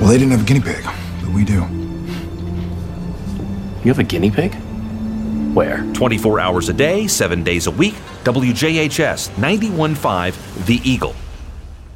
Well, they didn't have a guinea pig, but we do. You have a guinea pig? Where? 24 hours a day, 7 days a week, WJHS 91.5 The Eagle.